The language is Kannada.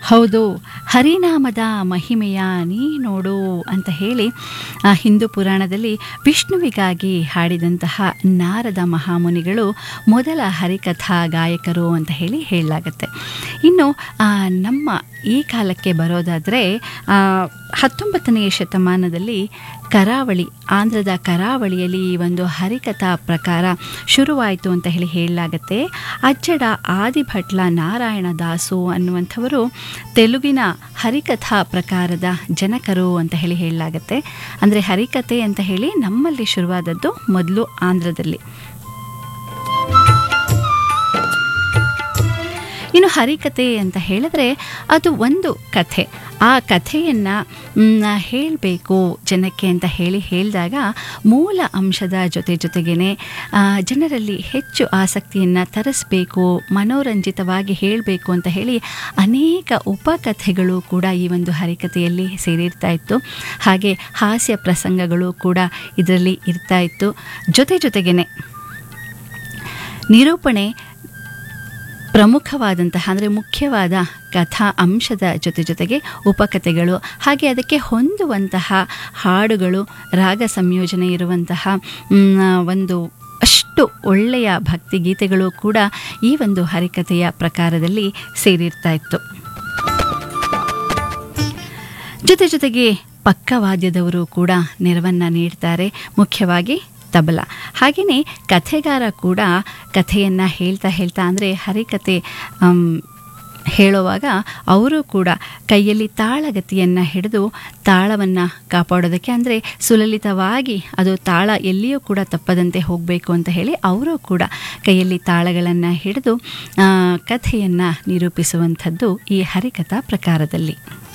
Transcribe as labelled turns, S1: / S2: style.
S1: ಹೌದು, ಹರಿನಾಮದ ಮಹಿಮೆಯ ನೀ ನೋಡು ಅಂತ ಹೇಳಿ ಹಿಂದೂ ಪುರಾಣದಲ್ಲಿ ವಿಷ್ಣುವಿಗಾಗಿ ಹಾಡಿದಂತಹ ನಾರದ ಮಹಾಮುನಿಗಳು ಮೊದಲ ಹರಿಕಥಾ ಗಾಯಕರು ಅಂತ ಹೇಳಿ ಹೇಳಲಾಗತ್ತೆ. ಇನ್ನು ನಮ್ಮ ಈ ಕಾಲಕ್ಕೆ ಬರೋದಾದರೆ 19ನೇ ಶತಮಾನದಲ್ಲಿ ಕರಾವಳಿ, ಆಂಧ್ರದ ಕರಾವಳಿಯಲ್ಲಿ ಈ ಒಂದು ಹರಿಕಥಾ ಪ್ರಕಾರ ಶುರುವಾಯಿತು ಅಂತ ಹೇಳಿ ಹೇಳಲಾಗತ್ತೆ. ಅಜ್ಜಡ ಆದಿಭಟ್ಲ ನಾರಾಯಣ ದಾಸು ಅನ್ನುವಂಥವರು ತೆಲುಗಿನ ಹರಿಕಥಾ ಪ್ರಕಾರದ ಜನಕರು ಅಂತ ಹೇಳಿ ಹೇಳಲಾಗತ್ತೆ. ಅಂದರೆ ಹರಿಕಥೆ ಅಂತ ಹೇಳಿ ನಮ್ಮಲ್ಲಿ ಶುರುವಾದದ್ದು ಮೊದಲು ಆಂಧ್ರದಲ್ಲಿ. ಇನ್ನು ಹರಿಕಥೆ ಅಂತ ಹೇಳಿದ್ರೆ ಅದು ಒಂದು ಕಥೆ. ಆ ಕಥೆಯನ್ನು ಹೇಳಬೇಕು ಜನಕ್ಕೆ ಅಂತ ಹೇಳಿದಾಗ ಮೂಲ ಅಂಶದ ಜೊತೆಗೇ ಜನರಲ್ಲಿ ಹೆಚ್ಚು ಆಸಕ್ತಿಯನ್ನು ತರಿಸಬೇಕು, ಮನೋರಂಜಿತವಾಗಿ ಹೇಳಬೇಕು ಅಂತ ಹೇಳಿ ಅನೇಕ ಉಪಕಥೆಗಳು ಕೂಡ ಈ ಒಂದು ಹರಿಕಥೆಯಲ್ಲಿ ಸೇರಿರ್ತಾ ಇತ್ತು. ಹಾಗೆ ಹಾಸ್ಯ ಪ್ರಸಂಗಗಳು ಕೂಡ ಇದರಲ್ಲಿ ಇರ್ತಾ ಇತ್ತು. ಜೊತೆಗೇ ನಿರೂಪಣೆ ಪ್ರಮುಖವಾದಂತಹ ಅಂದರೆ ಮುಖ್ಯವಾದ ಕಥಾ ಅಂಶದ ಜೊತೆಗೆ ಉಪಕಥೆಗಳು, ಹಾಗೆ ಅದಕ್ಕೆ ಹೊಂದುವಂತಹ ಹಾಡುಗಳು, ರಾಗ ಸಂಯೋಜನೆ ಇರುವಂತಹ ಒಂದು ಅಷ್ಟು ಒಳ್ಳೆಯ ಭಕ್ತಿಗೀತೆಗಳು ಕೂಡ ಈ ಒಂದು ಹರಿಕಥೆಯ ಪ್ರಕಾರದಲ್ಲಿ ಸೇರಿರ್ತಾ ಇತ್ತು. ಜೊತೆಗೆ ಪಕ್ಕವಾದ್ಯದವರು ಕೂಡ ನೆರವನ್ನು ನೀಡ್ತಾರೆ, ಮುಖ್ಯವಾಗಿ ತಬಲ. ಹಾಗೆಯೇ ಕಥೆಗಾರ ಕೂಡ ಕಥೆಯನ್ನು ಹೇಳ್ತಾ ಅಂದರೆ ಹರಿಕಥೆ ಹೇಳುವಾಗ ಅವರು ಕೂಡ ಕೈಯಲ್ಲಿ ತಾಳಗತಿಯನ್ನು ಹಿಡಿದು ತಾಳವನ್ನು ಕಾಪಾಡೋದಕ್ಕೆ, ಅಂದರೆ ಸುಲಲಿತವಾಗಿ ಅದು ತಾಳ ಎಲ್ಲಿಯೂ ಕೂಡ ತಪ್ಪದಂತೆ ಹೋಗಬೇಕು ಅಂತ ಹೇಳಿ ಅವರು ಕೂಡ ಕೈಯಲ್ಲಿ ತಾಳಗಳನ್ನು ಹಿಡಿದು ಕಥೆಯನ್ನು ನಿರೂಪಿಸುವಂಥದ್ದು ಈ ಹರಿಕಥಾ ಪ್ರಕಾರದಲ್ಲಿ.